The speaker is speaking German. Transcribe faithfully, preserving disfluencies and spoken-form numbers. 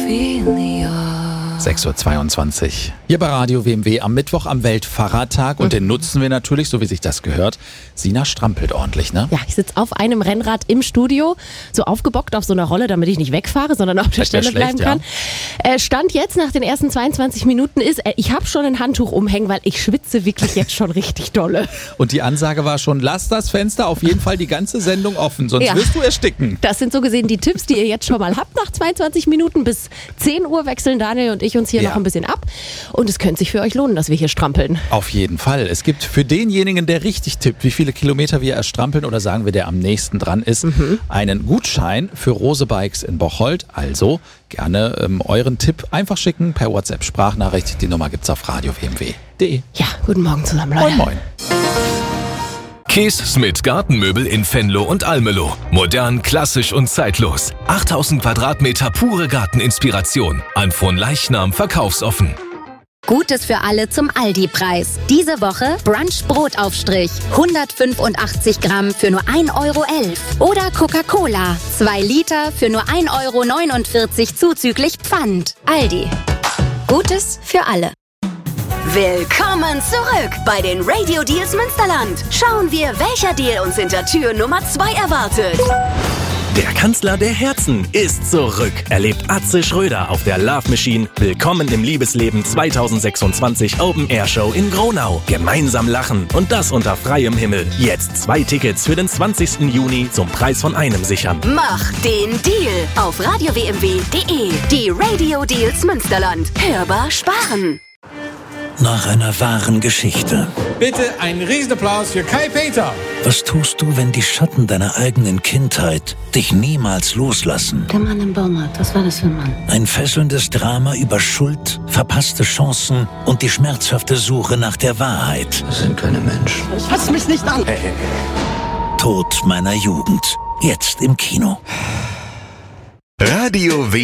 sechs Uhr zweiundzwanzig. Hier bei Radio W M W am Mittwoch am Weltfahrradtag und mhm. den nutzen wir natürlich, so wie sich das gehört. Sina strampelt ordentlich, ne? Ja, ich sitze auf einem Rennrad im Studio, so aufgebockt auf so einer Rolle, damit ich nicht wegfahre, sondern auf der Stelle bleiben kann. Ja. Äh, Stand jetzt nach den ersten zweiundzwanzig Minuten ist, äh, ich habe schon ein Handtuch umhängen, weil ich schwitze wirklich jetzt schon richtig dolle. Und die Ansage war schon, lass das Fenster auf jeden Fall die ganze Sendung offen, sonst ja. wirst du ersticken. Das sind so gesehen die Tipps, die ihr jetzt schon mal habt nach zweiundzwanzig Minuten. Bis zehn Uhr wechseln Daniel und ich uns hier ja. noch ein bisschen ab. Und es könnte sich für euch lohnen, dass wir hier strampeln. Auf jeden Fall. Es gibt für denjenigen, der richtig tippt, wie viele Kilometer wir erstrampeln oder sagen wir, der am nächsten dran ist, mhm. einen Gutschein für Rose Bikes in Bocholt. Also gerne ähm, euren Tipp einfach schicken per WhatsApp-Sprachnachricht. Die Nummer gibt's auf radio w m w punkt d e. Ja, guten Morgen zusammen, Leute. Moin, moin. Kees Smith Gartenmöbel in Venlo und Almelo. Modern, klassisch und zeitlos. achttausend Quadratmeter pure Garteninspiration. An Fronleichnam verkaufsoffen. Gutes für alle zum Aldi-Preis. Diese Woche Brunch-Brotaufstrich. hundertfünfundachtzig Gramm für nur ein Euro elf. Oder Coca-Cola. zwei Liter für nur ein Euro neunundvierzig zuzüglich Pfand. Aldi. Gutes für alle. Willkommen zurück bei den Radio Deals Münsterland. Schauen wir, welcher Deal uns hinter Tür Nummer zwei erwartet. Der Kanzler der Herzen ist zurück. Erlebt Atze Schröder auf der Love Machine. Willkommen im Liebesleben zweitausendsechsundzwanzig Open Air Show in Gronau. Gemeinsam lachen und das unter freiem Himmel. Jetzt zwei Tickets für den zwanzigsten Juni zum Preis von einem sichern. Mach den Deal auf radio w m w punkt d e. Die Radio Deals Münsterland. Hörbar sparen. Nach einer wahren Geschichte. Bitte einen Riesenapplaus für Kai Peter. Was tust du, wenn die Schatten deiner eigenen Kindheit dich niemals loslassen? Der Mann im Baumarkt, was war das für ein Mann? Ein fesselndes Drama über Schuld, verpasste Chancen und die schmerzhafte Suche nach der Wahrheit. Das sind keine Menschen. Ich fass mich nicht an. Hey, hey, hey. Tod meiner Jugend. Jetzt im Kino. Radio W